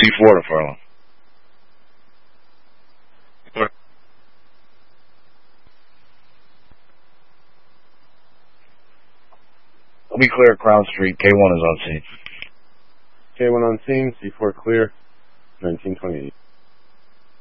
C4 to Furlong. We'll be clear at Crown Street. K1 is on scene. K1 on scene, C4 clear, 1928.